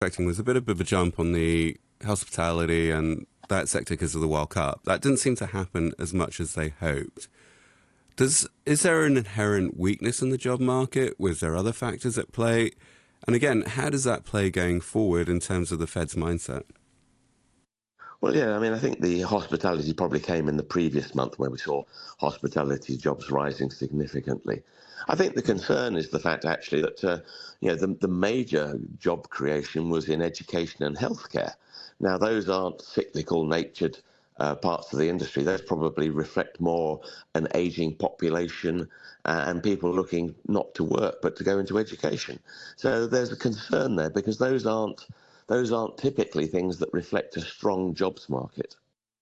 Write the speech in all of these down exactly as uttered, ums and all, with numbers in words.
expecting was a bit of a jump on the hospitality and that sector because of the World Cup. That didn't seem to happen as much as they hoped. Does is there an inherent weakness in the job market? Was there other factors at play? And again, how does that play going forward in terms of the Fed's mindset? Well, yeah, I mean, I think the hospitality probably came in the previous month where we saw hospitality jobs rising significantly. I think the concern is the fact actually that uh, you know the, the major job creation was in education and healthcare. Now, those aren't cyclical natured uh, parts of the industry. Those probably reflect more an aging population uh, and people looking not to work but to go into education. So there's a concern there because those aren't those aren't typically things that reflect a strong jobs market.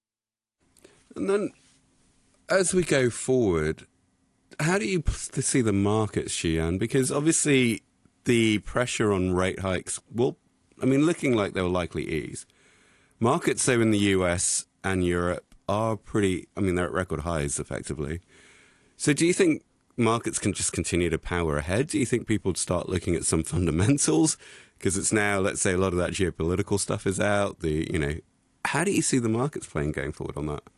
And then, as we go forward, how do you see the markets, Xian? Because obviously the pressure on rate hikes will, I mean, looking like they'll likely ease. Markets, though, in the U S and Europe are pretty, I mean, they're at record highs, effectively. So do you think markets can just continue to power ahead? Do you think people would start looking at some fundamentals? Because it's now, let's say, a lot of that geopolitical stuff is out. The, you know, how do you see the markets playing going forward on that?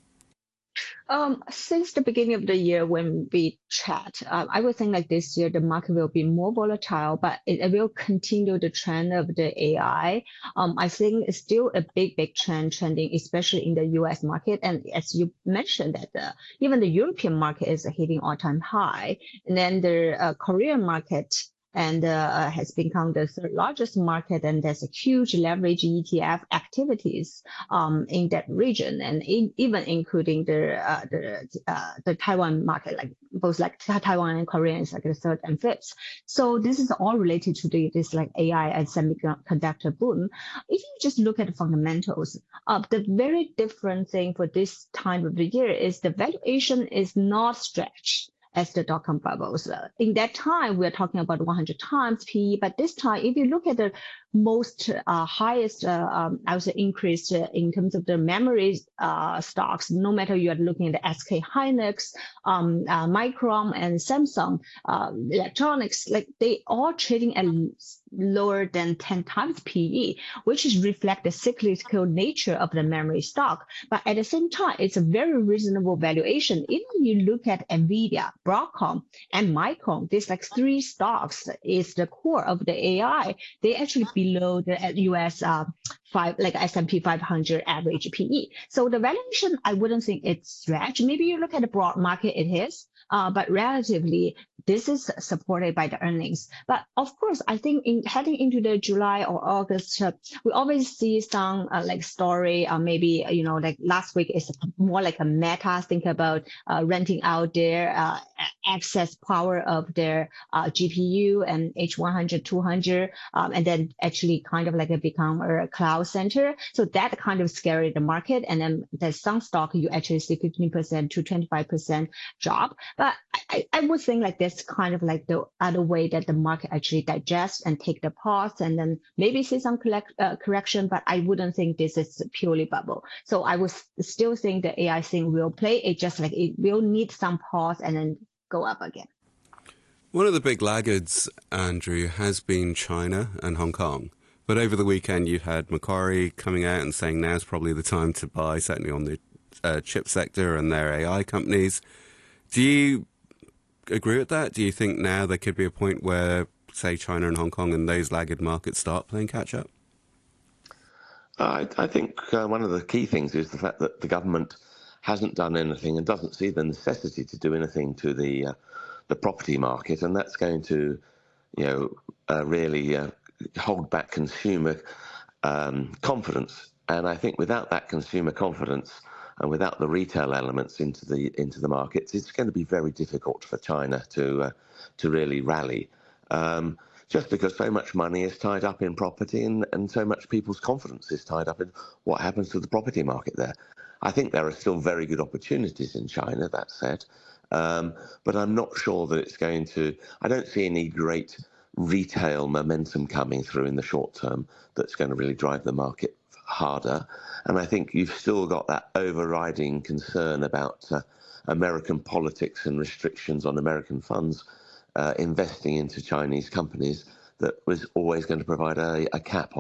Um, since the beginning of the year when we chat, uh, I would think like this year the market will be more volatile, but it, it will continue the trend of the A I. Um, I think it's still a big, big trend trending, especially in the U S market. And as you mentioned, that uh, even the European market is hitting all-time high, and then the uh, Korean market and uh, has become the third largest market, and there's a huge leverage E T F activities um, in that region, and in, even including the uh, the uh, the Taiwan market, like both like Taiwan and Korea is like the third and fifth. So this is all related to the, this like A I and semiconductor boom. If you just look at the fundamentals, uh, the very different thing for this time of the year is the valuation is not stretched as the dot-com bubbles. Uh, in that time, we're talking about one hundred times P E, but this time, if you look at the most uh, highest, uh, um, I would say, increase uh, in terms of the memory uh, stocks, no matter you are looking at the S K Hynix, um, uh, Micron, and Samsung uh, Electronics, like they all trading at lower than ten times P E, which is reflect the cyclical nature of the memory stock. But at the same time, it's a very reasonable valuation. Even you look at NVIDIA, Broadcom, and Micron, these like three stocks is the core of the A I. They actually below the U S uh, five, like S and P five hundred average P E. So the valuation, I wouldn't think it's stretched. Maybe you look at the broad market, it is. Uh, but relatively, this is supported by the earnings. But of course, I think in heading into the July or August, uh, we always see some uh, like story, uh, maybe, you know, like last week is more like a meta, think about uh, renting out their uh, excess power of their uh, G P U and H one hundred, two hundred, um, and then actually kind of like a become a cloud center. So that kind of scary the market. And then there's some stock you actually see fifteen percent to twenty-five percent drop. But I, I would think like this kind of like the other way that the market actually digests and take the pause and then maybe see some collect, uh, correction, but I wouldn't think this is purely bubble. So I would still think the A I thing will play. It just like it will need some pause and then go up again. One of the big laggards, Andrew, has been China and Hong Kong. But over the weekend, you had Macquarie coming out and saying now's probably the time to buy, certainly on the uh, chip sector and their A I companies. Do you agree with that? Do you think now there could be a point where, say, China and Hong Kong and those laggard markets start playing catch-up? I, I think uh, one of the key things is the fact that the government hasn't done anything and doesn't see the necessity to do anything to the uh, the property market, and that's going to, you know, uh, really uh, hold back consumer um, confidence. And I think without that consumer confidence, and without the retail elements into the into the markets, it's going to be very difficult for China to uh, to really rally. Um, just because so much money is tied up in property and, and so much people's confidence is tied up in what happens to the property market there. I think there are still very good opportunities in China, that said, um, but I'm not sure that it's going to, I don't see any great retail momentum coming through in the short term that's going to really drive the market harder. And I think you've still got that overriding concern about uh, American politics and restrictions on American funds uh, investing into Chinese companies that was always going to provide a, a cap